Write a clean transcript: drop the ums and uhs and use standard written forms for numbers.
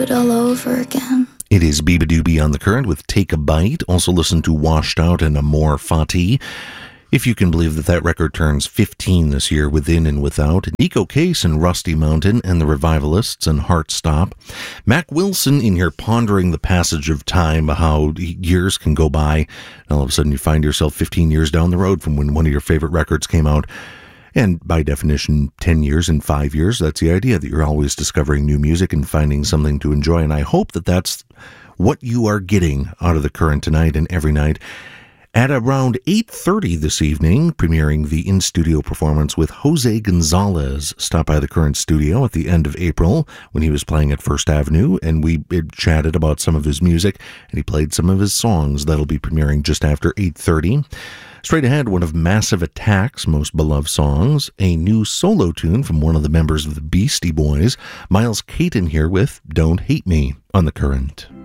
it all over again. It is Biba Doobie on the Current with Take a Bite. Also listen to Washed Out and Amor Fati. If you can believe that record turns 15 this year, Within and Without. Nico Case and Rusty Mountain and the Revivalists and Heart Stop. Mac Wilson in here pondering the passage of time, how years can go by, and all of a sudden you find yourself 15 years down the road from when one of your favorite records came out. And by definition, 10 years and 5 years, that's the idea, that you're always discovering new music and finding something to enjoy. And I hope that that's what you are getting out of the Current tonight and every night. At around 8:30 this evening, premiering the in-studio performance with Jose Gonzalez. Stopped by the Current studio at the end of April when he was playing at First Avenue, and we chatted about some of his music, and he played some of his songs. That'll be premiering just after 8:30. Straight ahead, one of Massive Attack's most beloved songs, a new solo tune from one of the members of the Beastie Boys, Miles Caton here with Don't Hate Me on the Current.